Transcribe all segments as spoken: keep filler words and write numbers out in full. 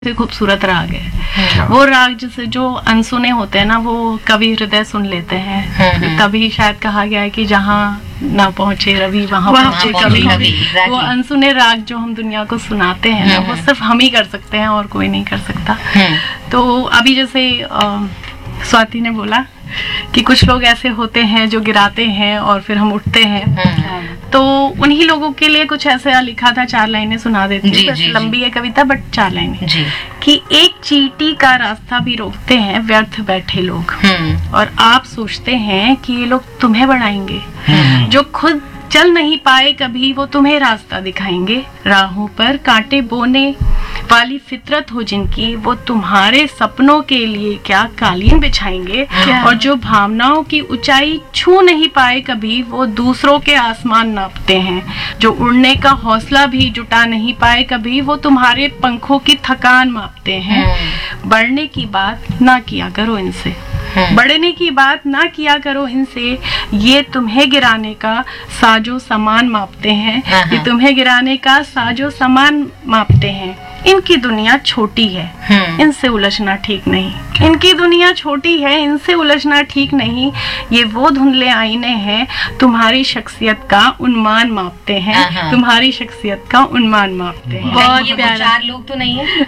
खूबसूरत राग है वो राग जैसे जो अनसुने होते हैं ना वो कवि हृदय सुन लेते हैं। तभी शायद कहा गया है कि जहाँ ना पहुँचे रवि वहाँ पहुँचे कवि। वो अनसुने राग जो हम दुनिया को सुनाते हैं ना वो सिर्फ हम ही कर सकते हैं और कोई नहीं कर सकता। तो अभी जैसे स्वाति ने बोला कि कुछ लोग ऐसे होते हैं जो गिराते हैं और फिर हम उठते हैं, तो उन्हीं लोगों के लिए कुछ ऐसा लिखा था। चार लाइनें सुना देती हूँ, बस लंबी है कविता बट चार लाइनें कि एक चींटी का रास्ता भी रोकते हैं व्यर्थ बैठे लोग, और आप सोचते हैं कि ये लोग तुम्हें बढ़ाएंगे। जो खुद चल नहीं पाए कभी वो तुम्हें रास्ता दिखाएंगे। राहों पर कांटे बोने वाली फितरत हो जिनकी वो तुम्हारे सपनों के लिए क्या कालीन बिछाएंगे। और जो भावनाओं की ऊंचाई छू नहीं पाए कभी वो दूसरों के आसमान नापते हैं। जो उड़ने का हौसला भी जुटा नहीं पाए कभी वो तुम्हारे पंखों की थकान मापते हैं। बढ़ने की बात ना किया करो इनसे, बढ़ने की बात ना किया करो इनसे, ये तुम्हें गिराने का साजो सामान मापते हैं। ये तुम्हें गिराने का साजो सामान मापते हैं। इनकी दुनिया छोटी है, इनसे उलझना ठीक नहीं। इनकी दुनिया छोटी है, इनसे उलझना ठीक नहीं। ये वो धुंधले आईने हैं, तुम्हारी शख्सियत का उन्मान मापते हैं। तुम्हारी शख्सियत का उन्मान मापते हैं। बहुत ये चार लोग तो नहीं है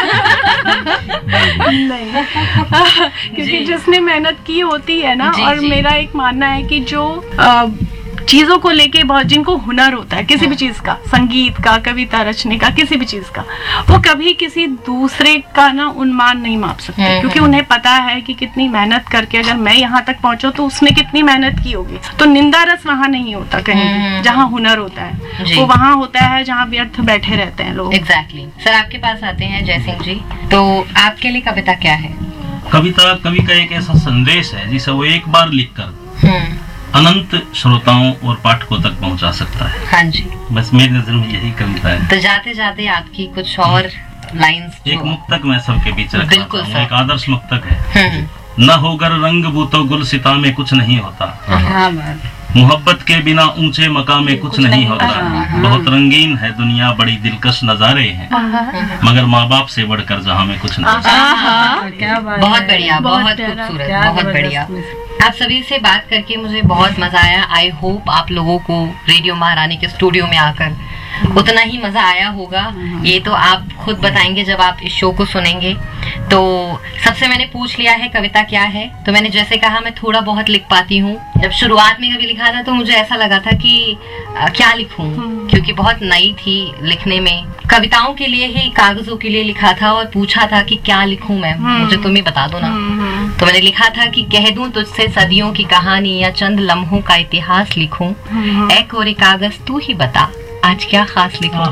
नहीं क्योंकि जिसने मेहनत की होती है ना, और मेरा एक मानना है कि जो आ, चीजों को लेके बहुत जिनको हुनर होता है किसी भी चीज का, संगीत का, कविता रचने का, किसी भी चीज का, वो कभी किसी दूसरे का ना उन्मान नहीं माप सकते, क्योंकि उन्हें पता है कि कितनी मेहनत करके अगर मैं यहाँ तक पहुंचूं तो उसने कितनी मेहनत की होगी। तो निंदा रस वहाँ नहीं होता कहीं भी जहाँ हुनर होता है, वो वहाँ होता है जहाँ व्यर्थ बैठे रहते हैं लोग। एग्जैक्टली। सर आपके पास आते हैं जय सिंह जी, तो आपके लिए कविता क्या है? कविता कवि का एक ऐसा संदेश है जिसे वो एक बार लिखकर अनंत श्रोताओं और पाठकों तक पहुंचा सकता है। हाँ जी, बस मेरी नजर में यही कविता है। तो जाते जाते आपकी कुछ और लाइंस। एक मुक्तक मैं सबके बीच रखता बिल्कुल हूँ, एक आदर्श मुक्तक है। न होगर रंग बूतो गुल सिता में कुछ नहीं होता, मोहब्बत के बिना ऊंचे मकाम में कुछ नहीं होता। बहुत रंगीन है दुनिया, बड़ी दिलकश नजारे हैं, मगर माँ बाप से बढ़कर जहाँ में कुछ नहीं। बहुत बढ़िया, बहुत खूबसूरत, बहुत बढ़िया। आप सभी से बात करके मुझे बहुत मजा आया। आई होप आप लोगों को रेडियो महारानी के स्टूडियो में आकर उतना ही मजा आया होगा। ये तो आप खुद बताएंगे जब आप इस शो को सुनेंगे। तो सबसे मैंने पूछ लिया है कविता क्या है, तो मैंने जैसे कहा मैं थोड़ा बहुत लिख पाती हूँ। जब शुरुआत में कभी लिखा था तो मुझे ऐसा लगा था कि आ, क्या लिखूं, क्योंकि बहुत नई थी लिखने में। कविताओं के लिए ही, कागजों के लिए लिखा था और पूछा था कि क्या लिखूं मैं, मुझे तुम ही बता दो ना। तो मैंने लिखा था कि कह दूं तुझसे सदियों की कहानी या चंद लम्हों का इतिहास लिखूं। ऐ कोरे कागज तू ही बता आज क्या खास लिखूं।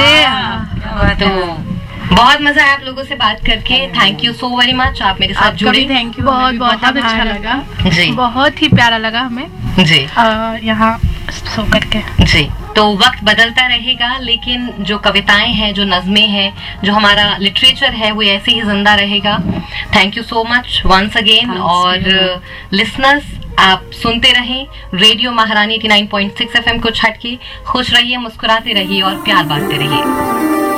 अरे तो बहुत मजा आया आप लोगों से बात करके। Thank you so very much, आप मेरे साथ जुड़े। थैंक यू, बहुत बहुत अच्छा लगा जी, बहुत ही प्यारा लगा हमें जी यहाँ सो करके जी। तो वक्त बदलता रहेगा, लेकिन जो कविताएं हैं, जो नज़में हैं, जो हमारा लिटरेचर है, वो ऐसे ही जिंदा रहेगा। Thank you so much once again. और लिसनर्स आप सुनते रहें रेडियो महारानी ninety nine point six F M को छट के। खुश रहिए, मुस्कुराते रहिए और प्यार बांटते रहिए।